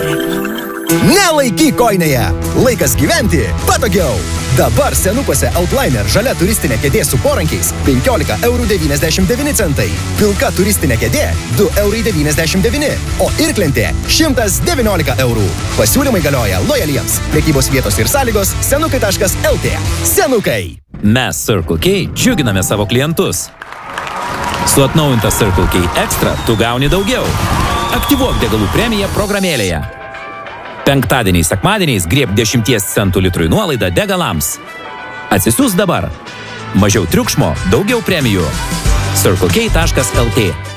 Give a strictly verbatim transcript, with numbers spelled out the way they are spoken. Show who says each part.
Speaker 1: Nelaikyk kojinėje. Laikas gyventi patogiau. Dabar senukuose Outliner žalia turistinė kėdė su porankiais penkiolika eurų devyniasdešimt devyni centai. Pilka turistinė kėdė du eurai devyniasdešimt devyni, o irklentė šimtas devyniolika eurų. Pasiūlymai galioja lojaliems. Prekybos vietos ir sąlygos senukai taškas el tė. Senukai.
Speaker 2: Mes Circle K džiuginame savo klientus. Su atnaujinta Circle K Extra tu gauni daugiau. Aktyvuok degalų premiją programėlėje. Penktadieniais, sekmadieniais grieb dešimties centų litrui nuolaidą degalams. Atsisiųsk dabar. Mažiau triukšmo, daugiau premijų. circle k taškas el tė